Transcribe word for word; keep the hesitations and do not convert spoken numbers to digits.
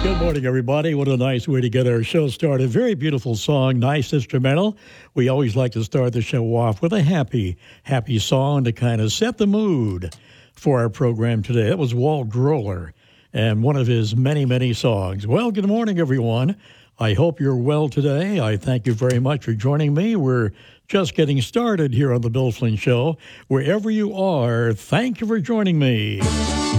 Good morning, everybody. What a nice way to get our show started. Very beautiful song, nice instrumental. We always like to start the show off with a happy, happy song to kind of set the mood for our program today. That was Walt Grohler and one of his many, many songs. Well, good morning, everyone. I hope you're well today. I thank you very much for joining me. We're just getting started here on the Bill Flynn Show. Wherever you are, thank you for joining me.